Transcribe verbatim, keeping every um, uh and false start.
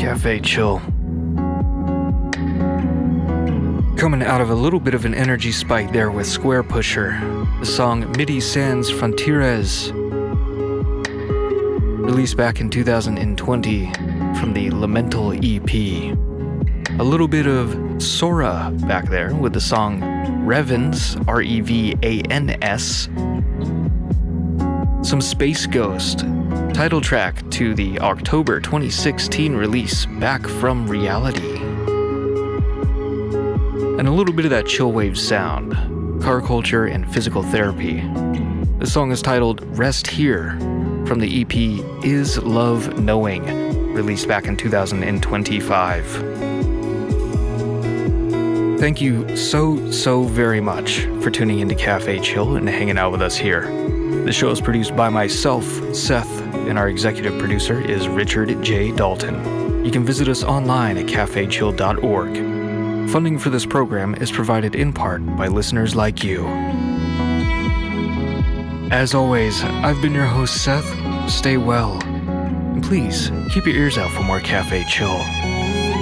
Cafe Chill. Coming out of a little bit of an energy spike there with Square Pusher, the song Midi Sans Frontieres, released back in two thousand twenty from the Lamental E P. A little bit of Sora back there with the song Revans, R E V A N S. Some Space Ghost, title track to the October twenty sixteen release Back from Reality. And a little bit of that chillwave sound, Car Culture and Physical Therapy. The song is titled Rest Here from the E P Is Love Knowing, released back in two thousand twenty-five. Thank you so, so very much for tuning into Cafe Chill and hanging out with us here. The show is produced by myself, Seth, and our executive producer is Richard J. Dalton. You can visit us online at cafe chill dot org. Funding for this program is provided in part by listeners like you. As always, I've been your host, Seth. Stay well. And please, keep your ears out for more Cafe Chill.